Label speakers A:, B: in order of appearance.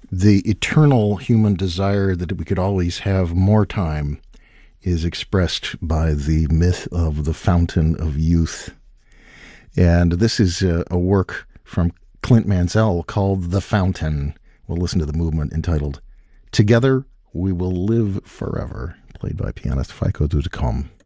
A: The eternal human desire that we could always have more time is expressed by the myth of the fountain of youth. And this is a work from Clint Mansell called The Fountain. We'll listen to the movement entitled Together We Will Live Forever, played by pianist Feiko Dudecom.